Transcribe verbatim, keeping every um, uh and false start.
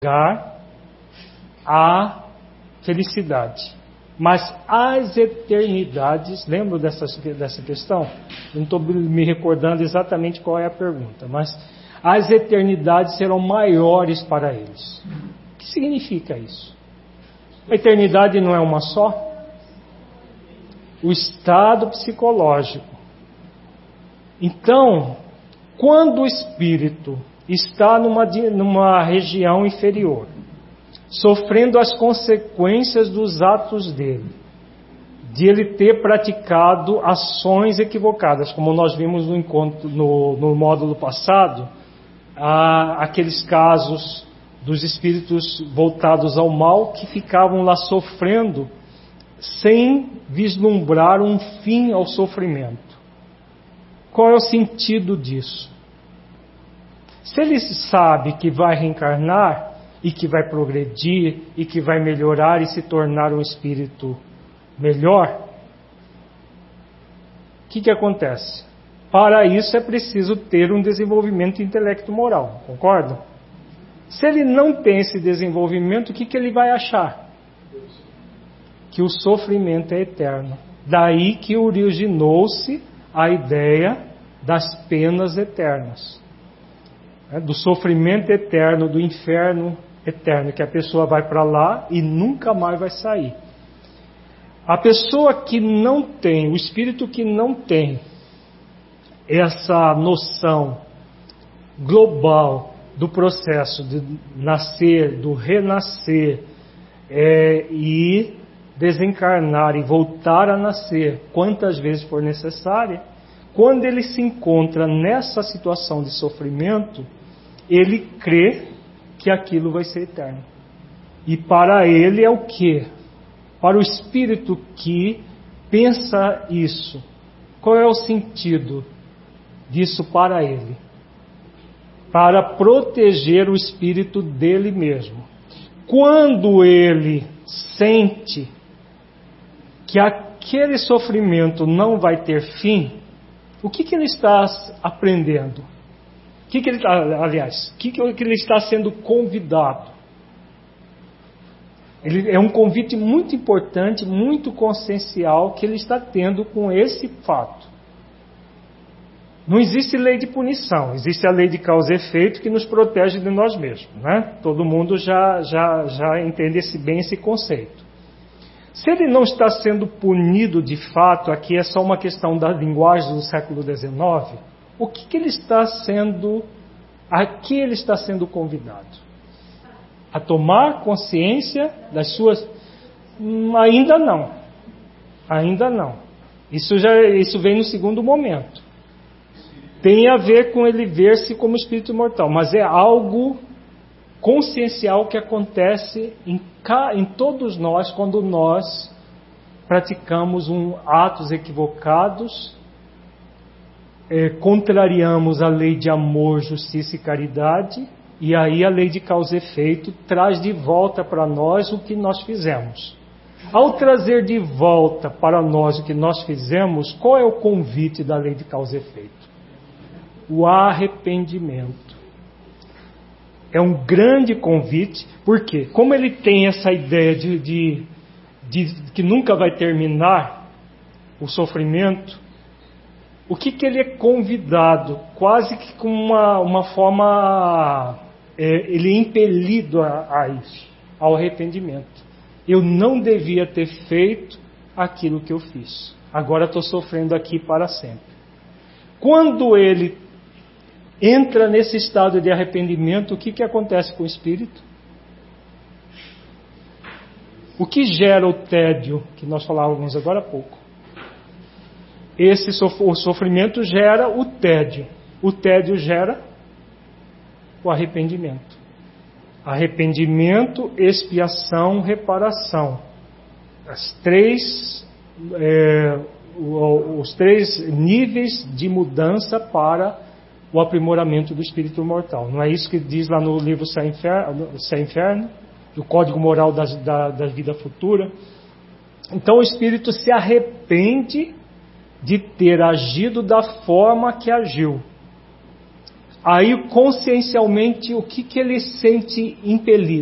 a felicidade. Mas as eternidades, lembro dessa, dessa questão? Não estou me recordando exatamente qual é a pergunta, mas as eternidades serão maiores para eles. O que significa isso? A eternidade não é uma só? O estado psicológico. Então, quando o espírito está numa, numa região inferior, sofrendo as consequências dos atos dele, de ele ter praticado ações equivocadas, como nós vimos no, encontro, no, no módulo passado, há aqueles casos dos espíritos voltados ao mal que ficavam lá sofrendo sem vislumbrar um fim ao sofrimento. Qual é o sentido disso? Se ele sabe que vai reencarnar e que vai progredir e que vai melhorar e se tornar um espírito melhor, o que que acontece? Para isso é preciso ter um desenvolvimento intelecto-moral, concordam? Se ele não tem esse desenvolvimento, o que que ele vai achar? Que o sofrimento é eterno. Daí que originou-se a ideia das penas eternas, do sofrimento eterno, do inferno eterno, que a pessoa vai para lá e nunca mais vai sair. A pessoa que não tem, o espírito que não tem essa noção global do processo de nascer, do renascer, é, e desencarnar e voltar a nascer quantas vezes for necessária, quando ele se encontra nessa situação de sofrimento, ele crê que aquilo vai ser eterno. E para ele é o quê? Para o espírito que pensa isso, qual é o sentido disso para ele? Para proteger o espírito dele mesmo. Quando ele sente que aquele sofrimento não vai ter fim, o que que ele está aprendendo? O que que ele, aliás, o que que ele está sendo convidado? Ele, é um convite muito importante, muito consciencial que ele está tendo com esse fato. Não existe lei de punição, existe a lei de causa e efeito que nos protege de nós mesmos, né? Todo mundo já, já, já entende esse, bem esse conceito. Se ele não está sendo punido de fato, aqui é só uma questão da linguagem do século dezenove, o que, que ele está sendo, a que ele está sendo convidado? A tomar consciência das suas... Hum, ainda não. Ainda não. Isso, já, isso vem no segundo momento. Tem a ver com ele ver-se como espírito imortal, mas é algo consciencial que acontece em, em todos nós quando nós praticamos um, atos equivocados, é, contrariamos a lei de amor, justiça e caridade, e aí a lei de causa e efeito traz de volta para nós o que nós fizemos. Ao trazer de volta para nós o que nós fizemos, qual é o convite da lei de causa e efeito? O arrependimento. É um grande convite, porque como ele tem essa ideia de, de, de que nunca vai terminar o sofrimento, o que, que ele é convidado? Quase que com uma, uma forma, é, ele é impelido a, a isso, ao arrependimento. Eu não devia ter feito aquilo que eu fiz. Agora estou sofrendo aqui para sempre. Quando ele entra nesse estado de arrependimento, o que, que acontece com o espírito? O que gera o tédio, que nós falávamos agora há pouco? Esse sof- o sofrimento gera o tédio. O tédio gera o arrependimento. Arrependimento, expiação, reparação. As três, é, os três níveis de mudança para o aprimoramento do espírito mortal. Não é isso que diz lá no livro Céu e Inferno, Céu e Inferno, do Código Moral das, da, da Vida Futura? Então o espírito se arrepende de ter agido da forma que agiu. aí consciencialmente o que, que ele sente impelido?